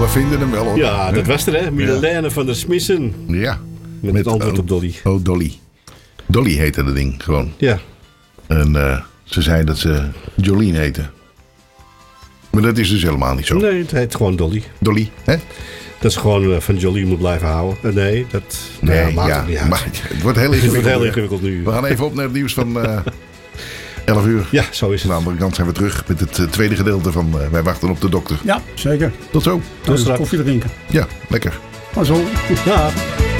we vinden hem wel hoor. Ja, dat was er hè. Milena van der Smissen. Ja. Met het antwoord op Dolly. Oh, Dolly. Dolly heette dat ding gewoon. Ja. En ze zei dat ze Jolien heette. Maar dat is dus helemaal niet zo. Nee, het heet gewoon Dolly. Dolly, hè? Dat is gewoon van Jolie moet blijven houden. Nee, dat maakt het niet uit. Maar het wordt heel ingewikkeld. Het wordt heel ingewikkeld nu. We gaan even op naar het nieuws van 11 uur. Ja, zo is het. Aan de andere kant zijn we terug met het tweede gedeelte van Wij wachten op de dokter. Ja, zeker. Tot zo. Tot straks. Koffie drinken. Ja, lekker. Maar zo. Ja.